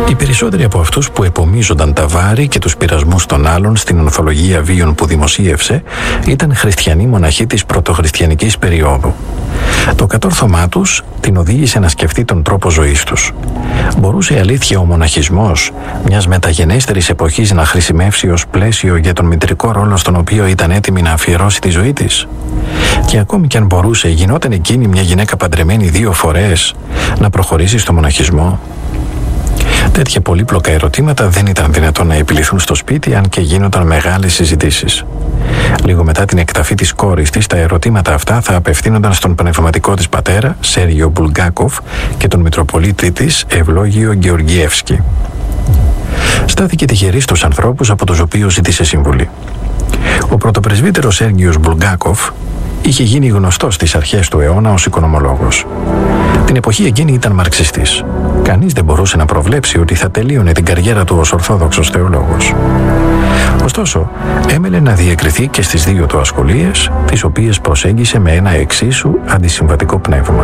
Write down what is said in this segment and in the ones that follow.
Οι περισσότεροι από αυτούς που επομίζονταν τα βάρη και τους πειρασμούς των άλλων στην ανθολογία βίων που δημοσίευσε ήταν χριστιανοί μοναχοί της πρωτοχριστιανικής περίοδου. Το κατόρθωμά τους την οδήγησε να σκεφτεί τον τρόπο ζωής τους. Μπορούσε αλήθεια ο μοναχισμός μιας μεταγενέστερης εποχής να χρησιμεύσει ως πλαίσιο για τον μητρικό ρόλο στον οποίο ήταν έτοιμη να αφιερώσει τη ζωή της? Και ακόμη κι αν μπορούσε, γινόταν εκείνη μια γυναίκα παντρεμένη 2 φορές να προχωρήσει στο μοναχισμό? Τέτοια πολύπλοκα ερωτήματα δεν ήταν δυνατόν να επιληθούν στο σπίτι, αν και γίνονταν μεγάλες συζητήσεις. Λίγο μετά την εκταφή της κόρης της, τα ερωτήματα αυτά θα απευθύνονταν στον πνευματικό της πατέρα, Σέργιο Μπουλγκάκοφ, και τον Μητροπολίτη της, Ευλόγιο Γεωργιεύσκη. Στάθηκε τυχερή στους ανθρώπους από τους οποίους ζήτησε συμβουλή. Ο πρωτοπρεσβύτερος Σέργιος Μπουλγκάκοφ είχε γίνει γνωστός στις αρχές του αιώνα ως οικονομολόγος. Την εποχή εκείνη ήταν μαρξιστής. Κανείς δεν μπορούσε να προβλέψει ότι θα τελείωνε την καριέρα του ως ορθόδοξος θεολόγος. Ωστόσο, έμελε να διεκριθεί και στις 2 του ασχολίες, τις οποίες προσέγγισε με ένα εξίσου αντισυμβατικό πνεύμα.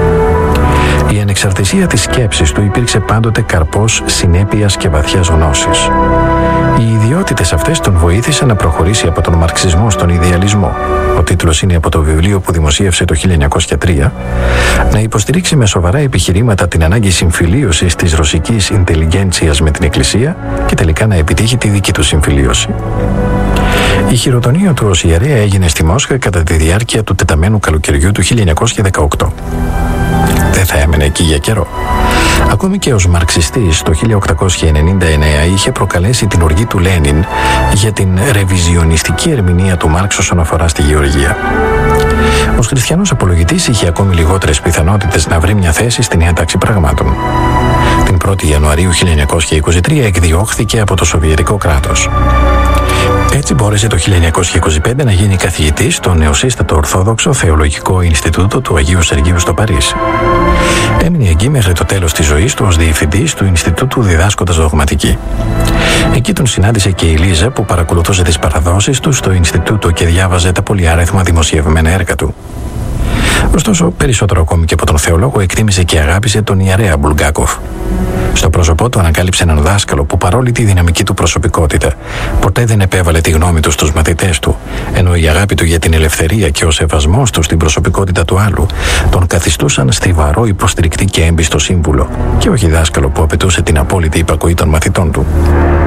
Η ανεξαρτησία της σκέψης του υπήρξε πάντοτε καρπός συνέπειας και βαθιάς γνώσης. Οι ιδιότητες αυτές τον βοήθησαν να προχωρήσει από τον μαρξισμό στον ιδεαλισμό. Ο τίτλος είναι από το βιβλίο που δημοσίευσε το 1903, να υποστηρίξει με σοβαρά επιχειρήματα την ανάγκη συμφιλίωσης της ρωσικής ιντελιγέντσιας με την Εκκλησία και τελικά να επιτύχει τη δική του συμφιλίωση. Η χειροτονία του ως ιερέα έγινε στη Μόσχα κατά τη διάρκεια του τεταμένου καλοκαιριού του 1918. Δεν θα έμενε εκεί για καιρό. Ακόμη και ως μαρξιστής το 1899 είχε προκαλέσει την οργή του Λένιν για την ρεβιζιονιστική ερμηνεία του Μάρξ όσον αφορά στη γεωργία. Ως χριστιανός απολογητής είχε ακόμη λιγότερες πιθανότητες να βρει μια θέση στη νέα τάξη πραγμάτων. Την 1η Ιανουαρίου 1923 εκδιώχθηκε από το Σοβιετικό κράτος. Έτσι μπόρεσε το 1925 να γίνει καθηγητής στο νεοσύστατο Ορθόδοξο Θεολογικό Ινστιτούτο του Αγίου Σεργίου στο Παρίσι. Έμεινε εκεί μέχρι το τέλος της ζωής του ως διευθυντής του Ινστιτούτου διδάσκοντας δογματική. Εκεί τον συνάντησε και η Λίζα, που παρακολουθούσε τις παραδόσεις του στο Ινστιτούτο και διάβαζε τα πολυάριθμα δημοσιευμένα έργα του. Ωστόσο, περισσότερο ακόμη και από τον θεολόγο, εκτίμησε και αγάπησε τον ιερέα Μπουλγκάκοφ. Στο πρόσωπό του ανακάλυψε έναν δάσκαλο που, παρόλη τη δυναμική του προσωπικότητα, ποτέ δεν επέβαλε τη γνώμη του στους μαθητές του, ενώ η αγάπη του για την ελευθερία και ο σεβασμός του στην προσωπικότητα του άλλου τον καθιστούσαν στιβαρό, υποστηρικτή και έμπιστο σύμβουλο, και όχι δάσκαλο που απαιτούσε την απόλυτη υπακοή των μαθητών του.